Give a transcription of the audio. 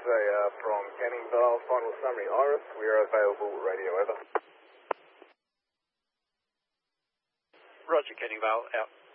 from Canning Vale, final summary Iris, we are available, radio over. Roger, Canning Vale, out.